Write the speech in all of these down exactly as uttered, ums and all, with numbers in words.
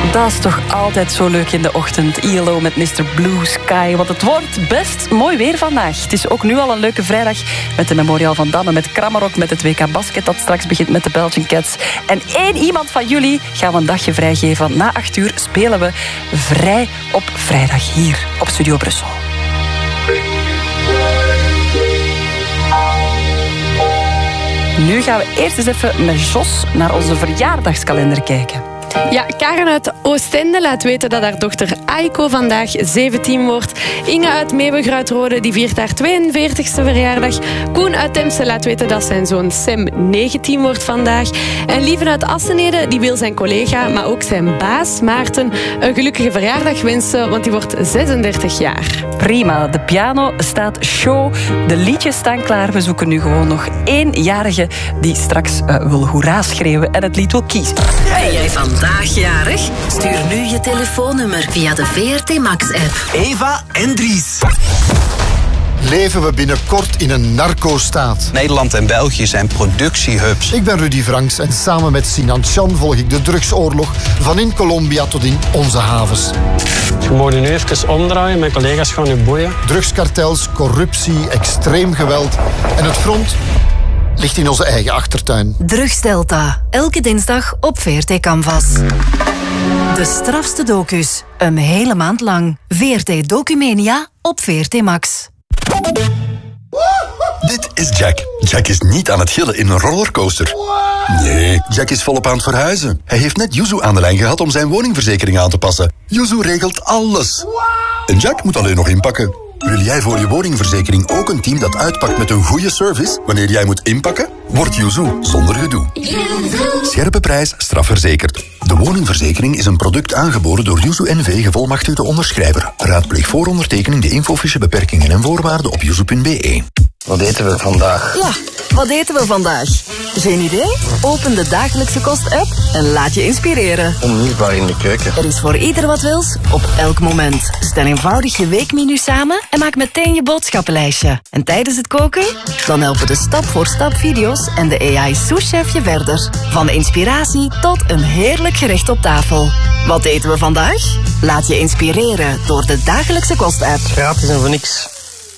Dat is toch altijd zo leuk in de ochtend. I L O met mister Blue Sky. Want het wordt best mooi weer vandaag. Het is ook nu al een leuke vrijdag met de Memorial van Damme, met Kramarok, met het W K Basket dat straks begint met de Belgian Cats. En één iemand van jullie gaan we een dagje vrijgeven. Want na acht uur spelen we vrij op vrijdag hier op Studio Brussel. Nu gaan we eerst eens even met Jos naar onze verjaardagskalender kijken. Ja, Karen uit Oostende laat weten dat haar dochter Aiko vandaag zeventien wordt. Inge uit Meeuwen-Gruitrode die viert haar tweeënveertigste verjaardag. Koen uit Temse laat weten dat zijn zoon Sam negentien wordt vandaag. En Lieven uit Assenede die wil zijn collega, maar ook zijn baas Maarten een gelukkige verjaardag wensen, want die wordt zesendertig jaar. Prima, de piano staat show, de liedjes staan klaar. We zoeken nu gewoon nog één jarige die straks uh, wil hoera schreeuwen en het lied wil kiezen. Ben jij vandaag jarig? Stuur nu je telefoonnummer via de V R T Max-app. Eva en Dries. Leven we binnenkort in een narco-staat? Nederland en België zijn productiehubs. Ik ben Rudy Franks en samen met Sinan Chan volg ik de drugsoorlog van in Colombia tot in onze havens. Je moet nu even omdraaien, mijn collega's gaan nu boeien. Drugskartels, corruptie, extreem geweld en het front ligt in onze eigen achtertuin. Drugsdelta, elke dinsdag op V R T Canvas. De strafste docus, een hele maand lang. V R T Documania op V R T Max. Dit is Jack. Jack is niet aan het gillen in een rollercoaster. Nee, Jack is volop aan het verhuizen. Hij heeft net Yuzu aan de lijn gehad om zijn woningverzekering aan te passen. Yuzu regelt alles. En Jack moet alleen nog inpakken. Wil jij voor je woningverzekering ook een team dat uitpakt met een goede service wanneer jij moet inpakken? Word Yuzu zonder gedoe. Scherpe prijs, strafverzekerd. De woningverzekering is een product aangeboden door Yuzu N V, gevolmachtigde onderschrijver. Raadpleeg voor ondertekening de infofiche beperkingen en voorwaarden op yuzu punt b e. Wat eten we vandaag? Ja, wat eten we vandaag? Geen idee? Open de Dagelijkse Kost-app en laat je inspireren. Onmisbaar in de keuken. Er is voor ieder wat wils, op elk moment. Stel eenvoudig je weekmenu samen en maak meteen je boodschappenlijstje. En tijdens het koken? Dan helpen de stap-voor-stap video's en de A I souschef je verder. Van inspiratie tot een heerlijk gerecht op tafel. Wat eten we vandaag? Laat je inspireren door de Dagelijkse Kost-app. Gratis en voor niks.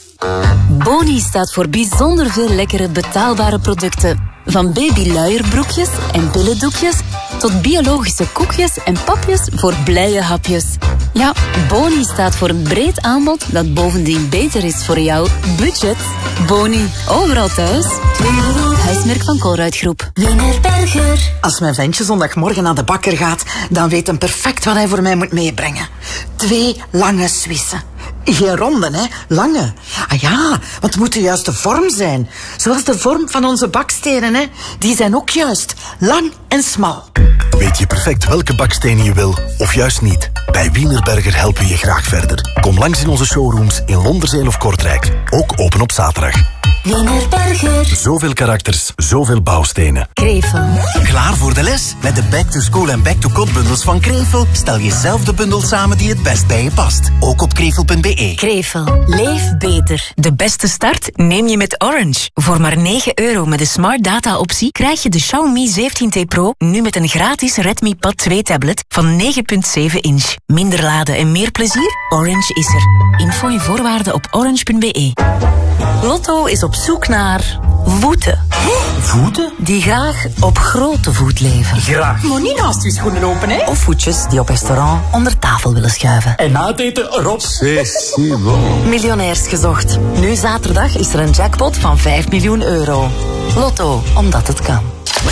Boni staat voor bijzonder veel lekkere betaalbare producten. Van babyluierbroekjes en billendoekjes tot biologische koekjes en papjes voor blije hapjes. Ja, Boni staat voor een breed aanbod dat bovendien beter is voor jouw budget. Boni, overal thuis. Huismerk van Colruyt-groep. Wienerberger. Als mijn ventje zondagmorgen naar de bakker gaat, dan weet hem perfect wat hij voor mij moet meebrengen. Twee lange Swissen. Geen ronde, hè? Lange. Ah ja, want het moet de juiste vorm zijn. Zoals de vorm van onze bakstenen, hè? Die zijn ook juist. Lang en smal. Weet je perfect welke bakstenen je wil, of juist niet? Bij Wienerberger helpen we je graag verder. Kom langs in onze showrooms in Londerzeel of Kortrijk. Ook open op zaterdag. Wienerberger. Zoveel karakters, zoveel bouwstenen. Krevel. Klaar voor de les? Met de Back to School en Back to Code bundels van Krevel stel je zelf de bundel samen die het best bij je past. Ook op krevel punt b e. Krevel. Leef beter. De beste start neem je met Orange. Voor maar negen euro met de Smart Data optie krijg je de Xiaomi zeventien T Pro nu met een gratis Redmi Pad twee tablet van negen komma zeven inch. Minder laden en meer plezier? Orange is er. Info en voorwaarden op orange punt b e. Lotto is op zoek naar voeten. Voeten? Die graag op grote voet leven. Graag. Maar niet naast uw schoenen open, hè? Of voetjes die op restaurant onder tafel willen schuiven. En na het eten erop. Miljonairs gezocht. Nu zaterdag is er een jackpot van vijf miljoen euro. Lotto, omdat het kan.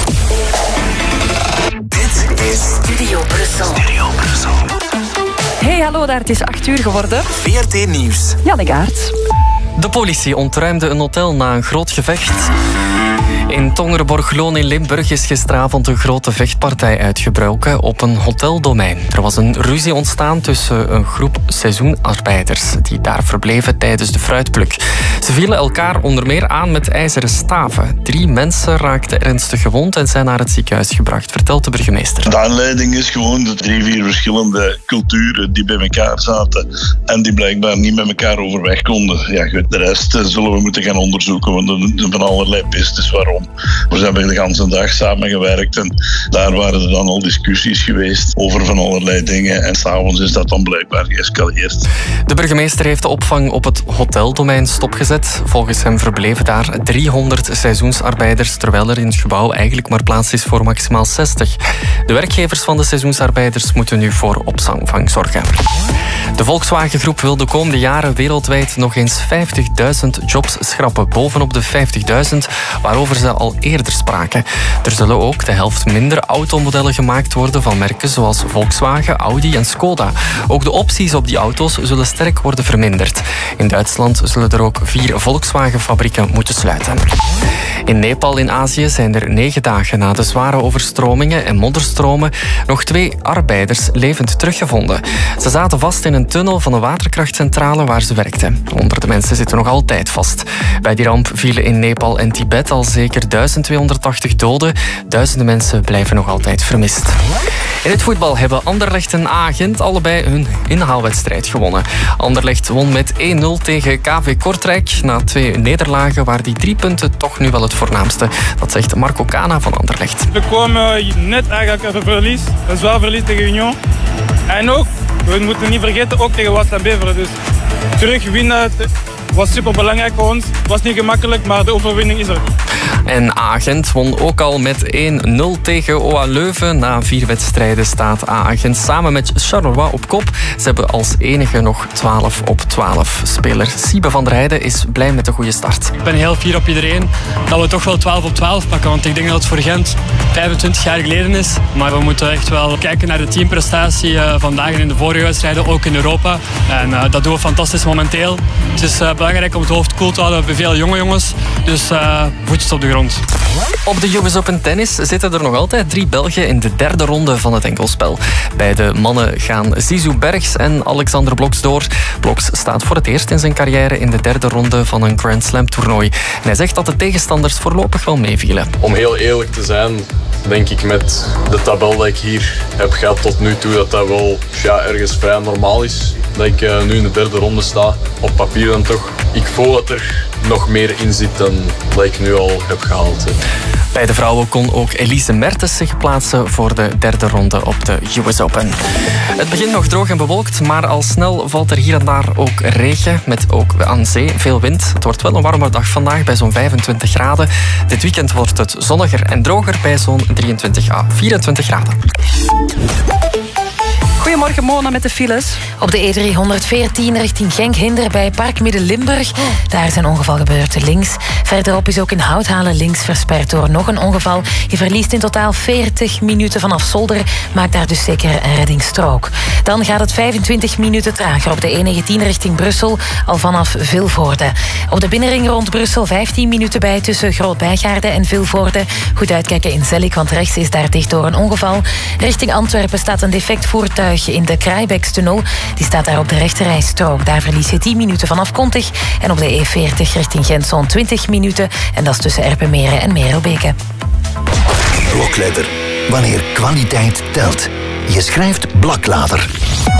Dit is Studio Brussel. Studio Brussel. Hey, hallo daar, het is acht uur geworden. V R T Nieuws. Janneke Aert. De politie ontruimde een hotel na een groot gevecht. In Tongerenborg-Loon in Limburg is gisteravond een grote vechtpartij uitgebroken op een hoteldomein. Er was een ruzie ontstaan tussen een groep seizoenarbeiders die daar verbleven tijdens de fruitpluk. Ze vielen elkaar onder meer aan met ijzeren staven. Drie mensen raakten ernstig gewond en zijn naar het ziekenhuis gebracht, vertelt de burgemeester. De aanleiding is gewoon de drie, vier verschillende culturen die bij elkaar zaten en die blijkbaar niet met elkaar overweg konden. Ja, goed, de rest zullen we moeten gaan onderzoeken, want er zijn van allerlei pistes waarom. waarom. We hebben de hele dag samengewerkt en daar waren er dan al discussies geweest over van allerlei dingen. En s'avonds is dat dan blijkbaar geëscaleerd. De burgemeester heeft de opvang op het hoteldomein stopgezet. Volgens hem verbleven daar driehonderd seizoensarbeiders, terwijl er in het gebouw eigenlijk maar plaats is voor maximaal zestig. De werkgevers van de seizoensarbeiders moeten nu voor opvang zorgen. De Volkswagen-groep wil de komende jaren wereldwijd nog eens vijftigduizend jobs schrappen, bovenop de vijftigduizend waarover ze al eerder spraken. Er zullen ook de helft minder automodellen gemaakt worden van merken zoals Volkswagen, Audi en Skoda. Ook de opties op die auto's zullen sterk worden verminderd. In Duitsland zullen er ook vier Volkswagen-fabrieken moeten sluiten. In Nepal in Azië zijn er negen dagen na de zware overstromingen en modderstromen nog twee arbeiders levend teruggevonden. Ze zaten vast in een tunnel van een waterkrachtcentrale waar ze werkten. Honderden mensen zitten nog altijd vast. Bij die ramp vielen in Nepal en Tibet al zeker duizend tweehonderdtachtig doden. Duizenden mensen blijven nog altijd vermist. In het voetbal hebben Anderlecht en A-Gent allebei hun inhaalwedstrijd gewonnen. Anderlecht won met één nul tegen K V Kortrijk. Na twee nederlagen waren die drie punten toch nu wel het voornaamste. Dat zegt Marco Cana van Anderlecht. We kwamen net eigenlijk uit een verlies. Een zwaar verlies tegen Union. En ook, we moeten niet vergeten, ook tegen Waasland Beveren. Dus terug winnen was super belangrijk voor ons. Het was niet gemakkelijk, maar de overwinning is er. En A-Gent won ook al met één nul tegen O A Leuven. Na vier wedstrijden staat A-Gent samen met Charleroi op kop. Ze hebben als enige nog twaalf op twaalf. Speler Siebe van der Heijden is blij met de goede start. Ik ben heel fier op iedereen dat we toch wel twaalf op twaalf pakken. Want ik denk dat het voor Gent vijfentwintig jaar geleden is. Maar we moeten echt wel kijken naar de teamprestatie uh, vandaag en in de vorige wedstrijden, ook in Europa. En uh, dat doen we fantastisch momenteel. Het is uh, belangrijk om het hoofd koel te houden. We hebben veel jonge jongens. Dus uh, voetjes op de grond. Op de U S Open Tennis zitten er nog altijd drie Belgen in de derde ronde van het enkelspel. Bij de mannen gaan Zizou Bergs en Alexander Bloks door. Bloks staat voor het eerst in zijn carrière in de derde ronde van een Grand Slam toernooi. En hij zegt dat de tegenstanders voorlopig wel meevielen. Om heel eerlijk te zijn, denk ik met de tabel dat ik hier heb gehad tot nu toe, dat dat wel ja, ergens vrij normaal is. Dat ik uh, nu in de derde ronde sta, op papier dan toch. Ik voel dat er nog meer in zit dan dat ik nu al heb gehaald. Bij de vrouwen kon ook Elise Mertens zich plaatsen voor de derde ronde op de U S Open. Het begint nog droog en bewolkt, maar al snel valt er hier en daar ook regen. Met ook aan zee veel wind. Het wordt wel een warme dag vandaag bij zo'n vijfentwintig graden. Dit weekend wordt het zonniger en droger bij zo'n drieëntwintig à vierentwintig graden. Goedemorgen Mona met de files. Op de E driehonderdveertien richting Genk-Hinder bij Park Midden-Limburg. Daar is een ongeval gebeurd links. Verderop is ook in Houthalen links versperd door nog een ongeval. Je verliest in totaal veertig minuten vanaf Zolder. Maakt daar dus zeker een reddingsstrook. Dan gaat het vijfentwintig minuten trager op de E negentien richting Brussel. Al vanaf Vilvoorde. Op de binnenring rond Brussel vijftien minuten bij tussen Groot-Bijgaarde en Vilvoorde. Goed uitkijken in Zellik, want rechts is daar dicht door een ongeval. Richting Antwerpen staat een defect voertuig in de Kraaibekstunnel. Die staat daar op de rechterrijstrook. Daar verlies je tien minuten vanaf Kontig. En op de E veertig richting Gent zo'n twintig minuten. En dat is tussen Erpenmeren en Merelbeke. Blokletter. Wanneer kwaliteit telt. Je schrijft Blaklader.